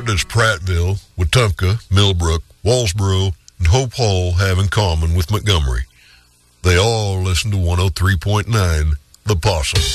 does Prattville, Wetumpka, Millbrook, Walsboro, and Hope Hall have in common with Montgomery? They all listen to 103.9 The Possum.